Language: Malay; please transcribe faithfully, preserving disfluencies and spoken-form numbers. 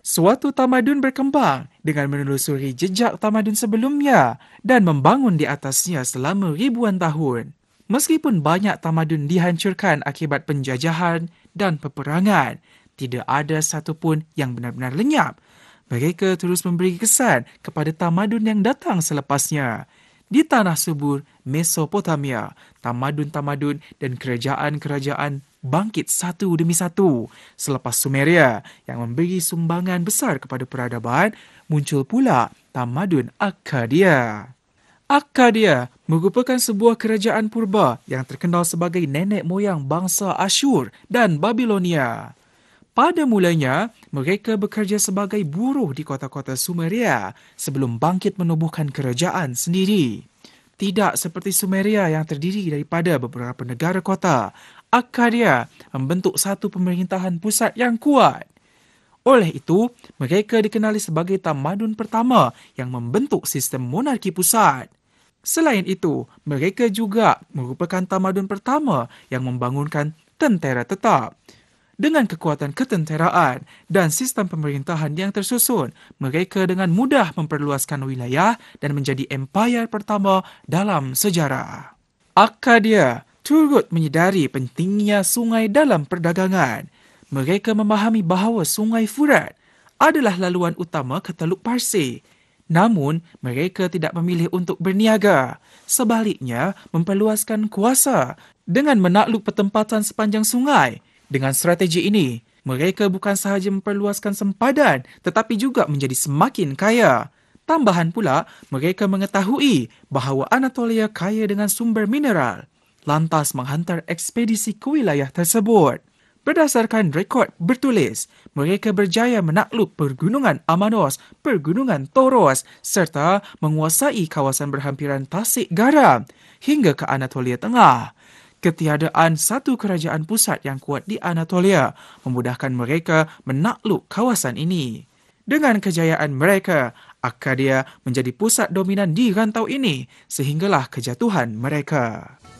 Suatu tamadun berkembang dengan menelusuri jejak tamadun sebelumnya dan membangun di atasnya selama ribuan tahun. Meskipun banyak tamadun dihancurkan akibat penjajahan dan peperangan, tidak ada satu pun yang benar-benar lenyap. Mereka terus memberi kesan kepada tamadun yang datang selepasnya. Di tanah subur Mesopotamia, tamadun-tamadun dan kerajaan-kerajaan bangkit satu demi satu. Selepas Sumeria yang memberi sumbangan besar kepada peradaban, muncul pula tamadun Akkadia. Akkadia merupakan sebuah kerajaan purba yang terkenal sebagai nenek moyang bangsa Asyur dan Babilonia. Pada mulanya, mereka bekerja sebagai buruh di kota-kota Sumeria sebelum bangkit menubuhkan kerajaan sendiri. Tidak seperti Sumeria yang terdiri daripada beberapa negara kota, Akkadia membentuk satu pemerintahan pusat yang kuat. Oleh itu, mereka dikenali sebagai tamadun pertama yang membentuk sistem monarki pusat. Selain itu, mereka juga merupakan tamadun pertama yang membangunkan tentera tetap. Dengan kekuatan ketenteraan dan sistem pemerintahan yang tersusun, mereka dengan mudah memperluaskan wilayah dan menjadi empayar pertama dalam sejarah. Akkadia turut menyedari pentingnya sungai dalam perdagangan. Mereka memahami bahawa sungai Furat adalah laluan utama ke Teluk Parsi. Namun, mereka tidak memilih untuk berniaga. Sebaliknya, memperluaskan kuasa dengan menakluk pertempatan sepanjang sungai. Dengan strategi ini, mereka bukan sahaja memperluaskan sempadan tetapi juga menjadi semakin kaya. Tambahan pula, mereka mengetahui bahawa Anatolia kaya dengan sumber mineral, lantas menghantar ekspedisi ke wilayah tersebut. Berdasarkan rekod bertulis, mereka berjaya menakluk pergunungan Amanos, pergunungan Toros serta menguasai kawasan berhampiran Tasik Garam hingga ke Anatolia Tengah. Ketiadaan satu kerajaan pusat yang kuat di Anatolia memudahkan mereka menakluk kawasan ini. Dengan kejayaan mereka, Akkadia menjadi pusat dominan di rantau ini sehinggalah kejatuhan mereka.